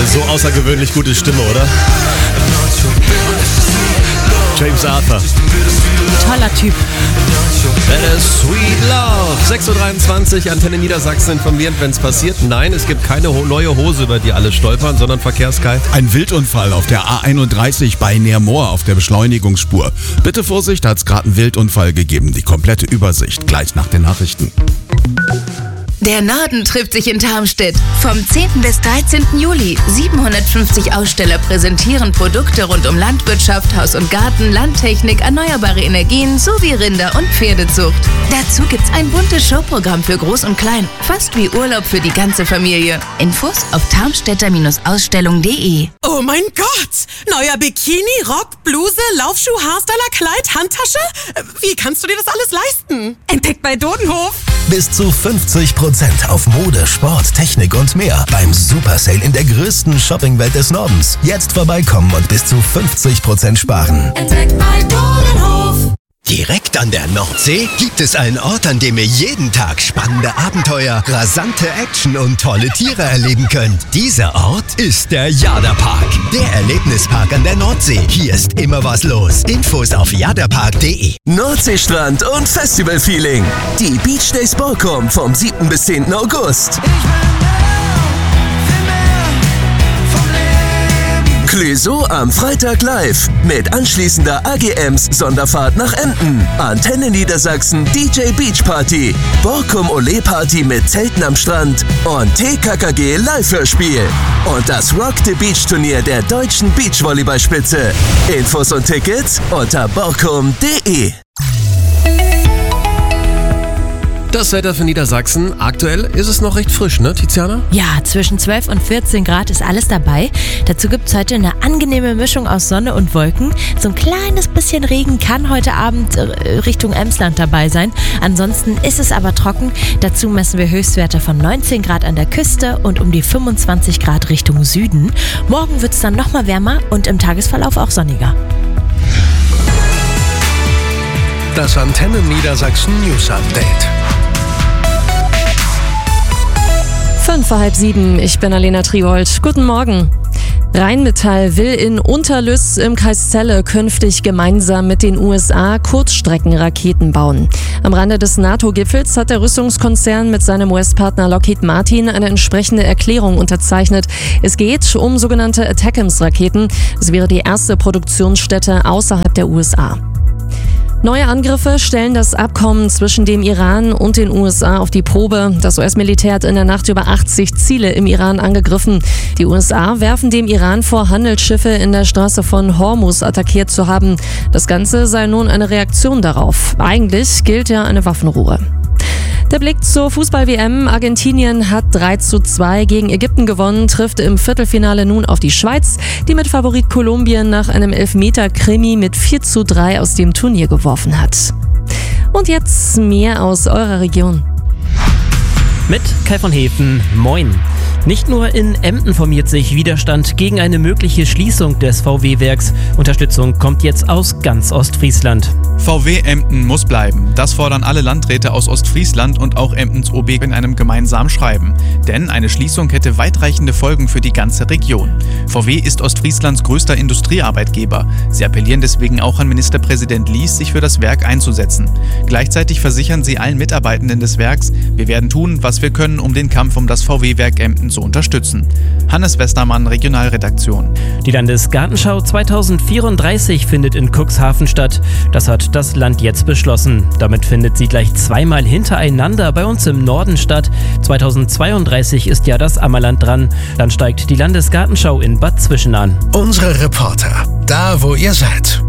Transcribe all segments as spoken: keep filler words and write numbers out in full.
So außergewöhnlich gute Stimme, oder? James Arthur. Toller Typ. That is Sweet Love. sechs Uhr dreiundzwanzig, Antenne Niedersachsen informiert, wenn es passiert. Nein, es gibt keine ho- neue Hose, über die alle stolpern, sondern Verkehrskalt. Ein Wildunfall auf der A einunddreißig bei Neermoor auf der Beschleunigungsspur. Bitte Vorsicht, hat es gerade einen Wildunfall gegeben. Die komplette Übersicht gleich nach den Nachrichten. Der Norden trifft sich in Tarmstedt. Vom zehnten bis dreizehnten Juli. siebenhundertfünfzig Aussteller präsentieren Produkte rund um Landwirtschaft, Haus und Garten, Landtechnik, erneuerbare Energien sowie Rinder- und Pferdezucht. Dazu gibt's ein buntes Showprogramm für Groß und Klein. Fast wie Urlaub für die ganze Familie. Infos auf tarmstädter Ausstellung punkt de. Oh mein Gott! Neuer Bikini, Rock, Bluse, Laufschuh, Haarstyler, Kleid, Handtasche? Wie kannst du dir das alles leisten? Entdeckt bei Dodenhof. Bis zu fünfzig Prozent auf Mode, Sport, Technik und mehr beim Super Sale in der größten Shoppingwelt des Nordens. Jetzt vorbeikommen und bis zu fünfzig Prozent sparen. Entdeckt bei Dodenhof. Direkt an der Nordsee gibt es einen Ort, an dem ihr jeden Tag spannende Abenteuer, rasante Action und tolle Tiere erleben könnt. Dieser Ort ist der Jada-Park, der Erlebnispark an der Nordsee. Hier ist immer was los. Infos auf jadapark punkt de. Nordseestrand und Festivalfeeling. Die Beach Days Borkum vom siebten bis zehnten August. Clouseau am Freitag live mit anschließender A G Ms Sonderfahrt nach Emden. Antenne Niedersachsen D J Beach Party. Borkum Ole Party mit Zelten am Strand und T K K G Live-Hörspiel. Und das Rock the Beach Turnier der deutschen Beachvolleyballspitze. Infos und Tickets unter borkum punkt de. Das Wetter für Niedersachsen. Aktuell ist es noch recht frisch, ne, Tiziana? Ja, zwischen zwölf und vierzehn Grad ist alles dabei. Dazu gibt es heute eine angenehme Mischung aus Sonne und Wolken. So ein kleines bisschen Regen kann heute Abend äh, Richtung Emsland dabei sein. Ansonsten ist es aber trocken. Dazu messen wir Höchstwerte von neunzehn Grad an der Küste und um die fünfundzwanzig Grad Richtung Süden. Morgen wird es dann nochmal wärmer und im Tagesverlauf auch sonniger. Das Antenne Niedersachsen News Update. Fünf vor halb sieben, ich bin Alena Triold. Guten Morgen. Rheinmetall will in Unterlüss im Kreis Celle künftig gemeinsam mit den U S A Kurzstreckenraketen bauen. Am Rande des NATO-Gipfels hat der Rüstungskonzern mit seinem U S-Partner Lockheed Martin eine entsprechende Erklärung unterzeichnet. Es geht um sogenannte ATACMS-Raketen. Es wäre die erste Produktionsstätte außerhalb der U S A. Neue Angriffe stellen das Abkommen zwischen dem Iran und den U S A auf die Probe. Das U S-Militär hat in der Nacht über achtzig Ziele im Iran angegriffen. Die U S A werfen dem Iran vor, Handelsschiffe in der Straße von Hormuz attackiert zu haben. Das Ganze sei nun eine Reaktion darauf. Eigentlich gilt ja eine Waffenruhe. Der Blick zur Fußball-W M. Argentinien hat drei zu zwei gegen Ägypten gewonnen, trifft im Viertelfinale nun auf die Schweiz, die mit Favorit Kolumbien nach einem Elfmeter-Krimi mit vier zu drei aus dem Turnier geworfen hat. Und jetzt mehr aus eurer Region. Mit Kai von Hefen, moin. Nicht nur in Emden formiert sich Widerstand gegen eine mögliche Schließung des V W-Werks. Unterstützung kommt jetzt aus ganz Ostfriesland. V W Emden muss bleiben. Das fordern alle Landräte aus Ostfriesland und auch Emdens O B in einem gemeinsamen Schreiben. Denn eine Schließung hätte weitreichende Folgen für die ganze Region. V W ist Ostfrieslands größter Industriearbeitgeber. Sie appellieren deswegen auch an Ministerpräsident Lies, sich für das Werk einzusetzen. Gleichzeitig versichern sie allen Mitarbeitenden des Werks, wir werden tun, was wir können, um den Kampf um das V W-Werk Emden zu unterstützen. Hannes Westermann, Regionalredaktion. Die Landesgartenschau zweitausendvierunddreißig findet in Cuxhaven statt. Das hat das Land jetzt beschlossen. Damit findet sie gleich zweimal hintereinander bei uns im Norden statt. zweitausendzweiunddreißig ist ja das Ammerland dran. Dann steigt die Landesgartenschau in Bad Zwischen an. Unsere Reporter, da wo ihr seid.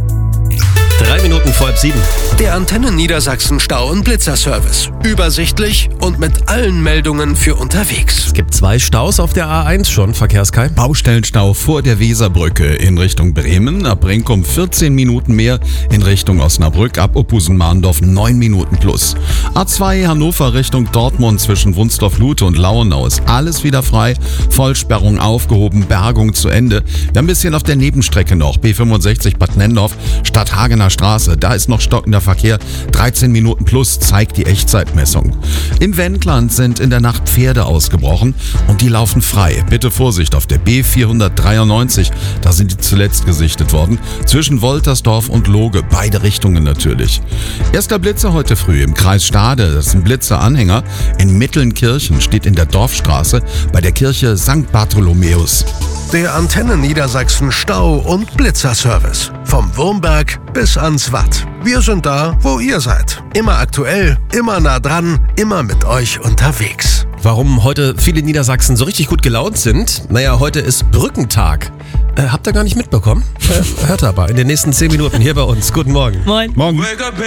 Drei Minuten vor halb sieben. Der Antenne Niedersachsen Stau- und Blitzerservice. Übersichtlich und mit allen Meldungen für unterwegs. Es gibt zwei Staus auf der A eins schon, Verkehrskei. Baustellenstau vor der Weserbrücke in Richtung Bremen. Ab Brinkum vierzehn Minuten mehr, in Richtung Osnabrück. Ab Oppusen-Mahndorf neun Minuten plus. A zwei Hannover Richtung Dortmund zwischen Wunsdorf-Lute und Lauenau ist alles wieder frei. Vollsperrung aufgehoben, Bergung zu Ende. Wir haben ein bisschen auf der Nebenstrecke noch. B fünfundsechzig Bad Nennendorf, Stadthagener Straße. Straße, da ist noch stockender Verkehr. dreizehn Minuten plus zeigt die Echtzeitmessung. In Wendland sind in der Nacht Pferde ausgebrochen und die laufen frei. Bitte Vorsicht auf der B vierhundertdreiundneunzig, da sind die zuletzt gesichtet worden. Zwischen Woltersdorf und Loge, beide Richtungen natürlich. Erster Blitzer heute früh im Kreis Stade, das ist ein Blitzeranhänger. In Mittelnkirchen steht in der Dorfstraße bei der Kirche Sankt Bartholomäus. Der Antenne Niedersachsen Stau- und Blitzerservice. Vom Wurmberg bis ans Watt. Wir sind da, wo ihr seid. Immer aktuell, immer nah dran, immer mit euch unterwegs. Warum heute viele Niedersachsen so richtig gut gelaunt sind? Naja, heute ist Brückentag. Äh, habt ihr gar nicht mitbekommen? Äh, hört aber in den nächsten zehn Minuten hier bei uns. Guten Morgen. Moin. Morgen.